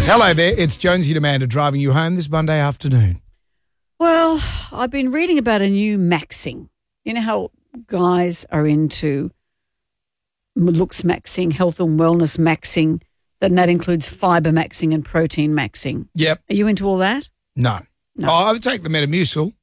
Hello there, it's Jonesy and Amanda driving you home this Monday afternoon. Well, I've been reading about a new maxing. You know how guys are into looks maxing, health and wellness maxing, then that includes fibre maxing and protein maxing. Yep. Are you into all that? No. No. Oh, I would take the Metamucil.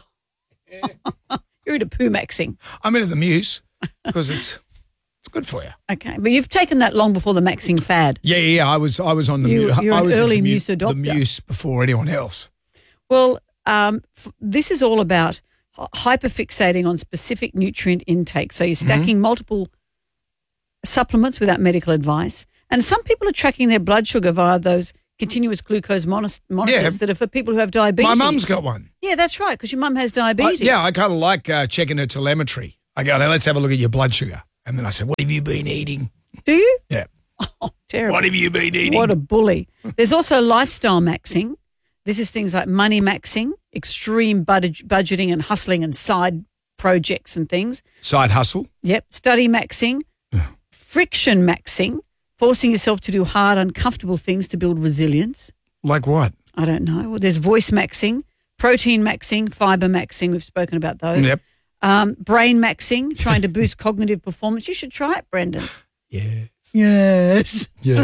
You're into poo maxing. I'm into the Muse because it's good for you. Okay, but you've taken that long before the maxing fad. Yeah. I was on the Muse. You're I an was early into Muse adopter. The Muse before anyone else. Well, this is all about hyperfixating on specific nutrient intake. So you're stacking multiple supplements without medical advice. And some people are tracking their blood sugar via those continuous glucose monitors that are for people who have diabetes. My mum's got one. Yeah, that's right, because your mum has diabetes. I kind of like checking her telemetry. I go, now let's have a look at your blood sugar. And then I said, what have you been eating? Do you? Yeah. Oh, terrible. What have you been eating? What a bully. There's also lifestyle maxing. This is things like money maxing, extreme budgeting and hustling and side projects and things. Side hustle? Yep. Study maxing, friction maxing, forcing yourself to do hard, uncomfortable things to build resilience. Like what? I don't know. Well, there's voice maxing, protein maxing, fibre maxing. We've spoken about those. Yep. Brain maxing, trying to boost cognitive performance. You should try it, Brendan. Yes.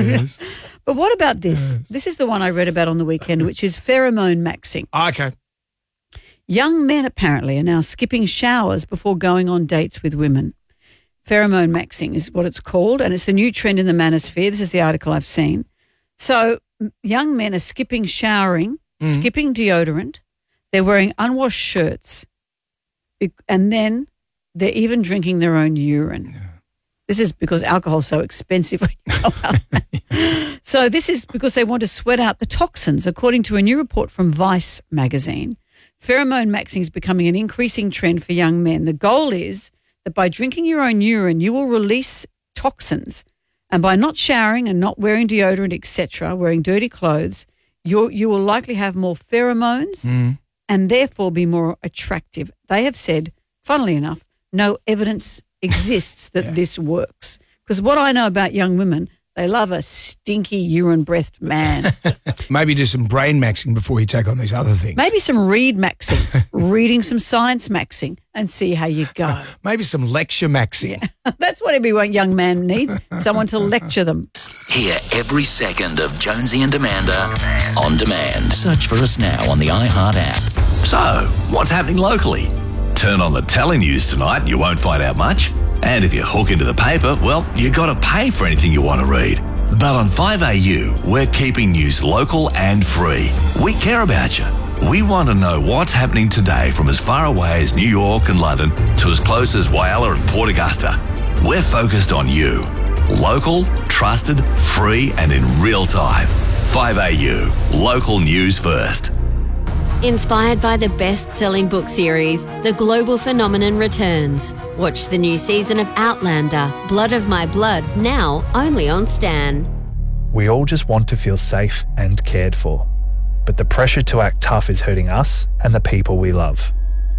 But what about this? Yes. This is the one I read about on the weekend, which is pheromone maxing. Okay. Young men apparently are now skipping showers before going on dates with women. Pheromone maxing is what it's called, and it's the new trend in the manosphere. This is the article I've seen. So young men are skipping showering, skipping deodorant. They're wearing unwashed shirts, and then they're even drinking their own urine. Yeah. This is because alcohol's so expensive when you go out. So this is because they want to sweat out the toxins, according to a new report from Vice magazine. Pheromone maxing is becoming an increasing trend for young men. The goal is that by drinking your own urine, you will release toxins. And by not showering and not wearing deodorant, etc., wearing dirty clothes, you will likely have more pheromones and therefore be more attractive. They have said, funnily enough, no evidence exists that this works. Because what I know about young women, they love a stinky urine-breathed man. Maybe do some brain maxing before you take on these other things. Maybe some read maxing, reading some science maxing and see how you go. Maybe some lecture maxing. Yeah. That's what every young man needs, someone to lecture them. Hear every second of Jonesy and Amanda on demand. Search for us now on the iHeart app. So, what's happening locally? Turn on the telenews tonight, you won't find out much. And if you hook into the paper, well, you got to pay for anything you want to read. But on 5AU, we're keeping news local and free. We care about you. We want to know what's happening today from as far away as New York and London to as close as Whyalla and Port Augusta. We're focused on you. Local, trusted, free and in real time. 5AU, local news first. Inspired by the best-selling book series, The Global Phenomenon returns. Watch the new season of Outlander, Blood of My Blood, now only on Stan. We all just want to feel safe and cared for. But the pressure to act tough is hurting us and the people we love.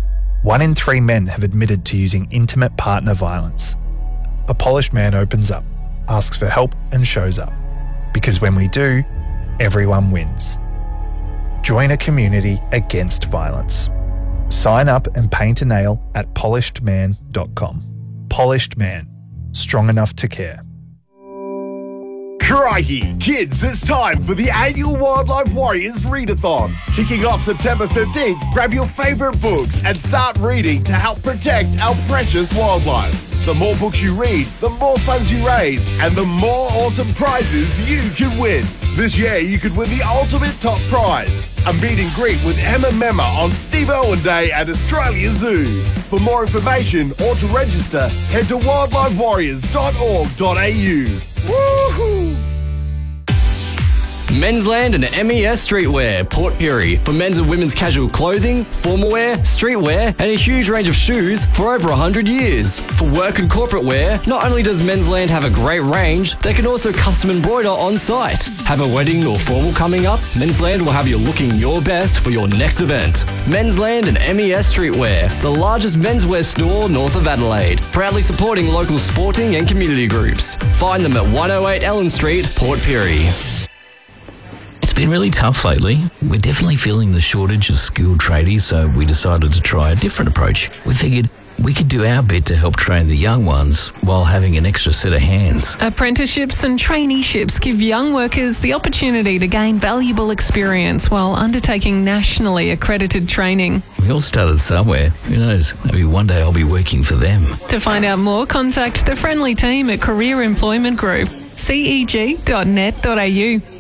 1 in 3 men have admitted to using intimate partner violence. A polished man opens up, asks for help and shows up. Because when we do, everyone wins. Join a community against violence. Sign up and paint a nail at polishedman.com. Polished Man. Strong enough to care. Crikey, kids, it's time for the annual Wildlife Warriors Readathon. Kicking off September 15th, grab your favourite books and start reading to help protect our precious wildlife. The more books you read, the more funds you raise, and the more awesome prizes you can win. This year, you could win the ultimate top prize, a meet and greet with Emma Memma on Steve Irwin Day at Australia Zoo. For more information or to register, head to wildlifewarriors.org.au. Woohoo! Mensland and MES Streetwear, Port Pirie, for men's and women's casual clothing, formal wear, streetwear, and a huge range of shoes for over 100 years. For work and corporate wear, not only does Mensland have a great range, they can also custom embroider on site. Have a wedding or formal coming up? Mensland will have you looking your best for your next event. Mensland and MES Streetwear, the largest menswear store north of Adelaide, proudly supporting local sporting and community groups. Find them at 108 Ellen Street, Port Pirie. been really tough lately. We're definitely feeling the shortage of skilled tradies, so we decided to try a different approach. We figured we could do our bit to help train the young ones while having an extra set of hands. Apprenticeships and traineeships give young workers the opportunity to gain valuable experience while undertaking nationally accredited training. We all started somewhere. Who knows? Maybe one day I'll be working for them. To find out more, contact the friendly team at Career Employment Group, ceg.net.au.